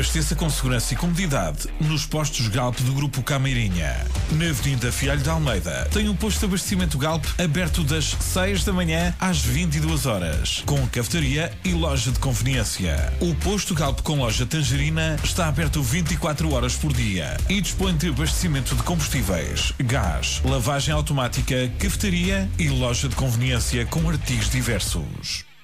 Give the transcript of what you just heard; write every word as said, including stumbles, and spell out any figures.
Abasteça com segurança e comodidade nos postos Galp do Grupo Cameirinha. Na Avenida Fialho de Almeida tem um posto de abastecimento Galp aberto das seis da manhã às vinte e duas horas, com cafetaria e loja de conveniência. O posto Galp com loja Tangerina está aberto vinte e quatro horas por dia e dispõe de abastecimento de combustíveis, gás, lavagem automática, cafetaria e loja de conveniência com artigos diversos.